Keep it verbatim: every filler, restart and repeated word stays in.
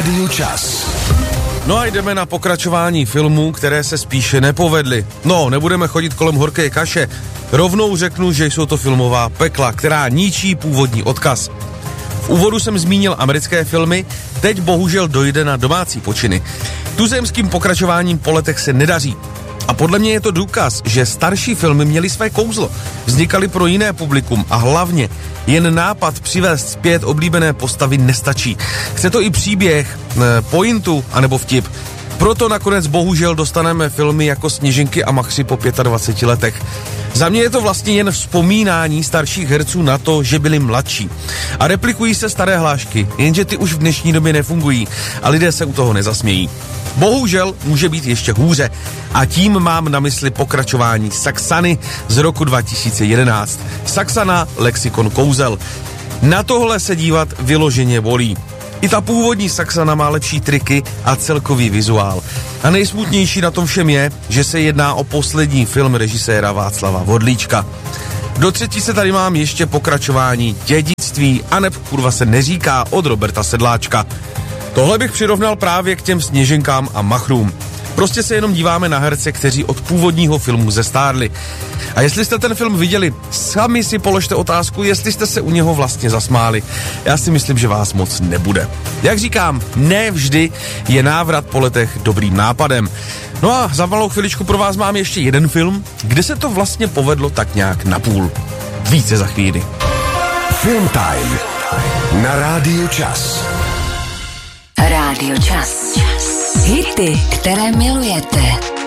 Rádiu Čas. No a jdeme na pokračování filmů, které se spíše nepovedly. No, nebudeme chodit kolem horké kaše. Rovnou řeknu, že jsou to filmová pekla, která ničí původní odkaz. V úvodu jsem zmínil americké filmy, teď bohužel dojde na domácí počiny. Tuzemským pokračováním po letech se nedaří. A podle mě je to důkaz, že starší filmy měly své kouzlo, vznikaly pro jiné publikum a hlavně jen nápad přivést zpět oblíbené postavy nestačí. Chce to i příběh, pointu anebo vtip. Proto nakonec bohužel dostaneme filmy jako Sněženky a Machři po dvaceti pěti letech. Za mě je to vlastně jen vzpomínání starších herců na to, že byli mladší. A replikují se staré hlášky, jenže ty už v dnešní době nefungují a lidé se u toho nezasmějí. Bohužel může být ještě hůře a tím mám na mysli pokračování Saxany z roku dva tisíce jedenáct. Saxana, lexikon kouzel. Na tohle se dívat vyloženě bolí. I ta původní Saxana má lepší triky a celkový vizuál. A nejsmutnější na tom všem je, že se jedná o poslední film režiséra Václava Vodlíčka. Do třetí se tady mám ještě pokračování Dědictví, aneb kurva se neříká, od Roberta Sedláčka. Tohle bych přirovnal právě k těm Sněženkám a Machrům. Prostě se jenom díváme na herce, kteří od původního filmu zestárli. A jestli jste ten film viděli, sami si položte otázku, jestli jste se u něho vlastně zasmáli. Já si myslím, že vás moc nebude. Jak říkám, ne vždy je návrat po letech dobrým nápadem. No a za malou chviličku pro vás mám ještě jeden film, kde se to vlastně povedlo tak nějak napůl. Více za chvíli. Film Time na Rádiu Čas. Rádio Čas. Hity, které milujete.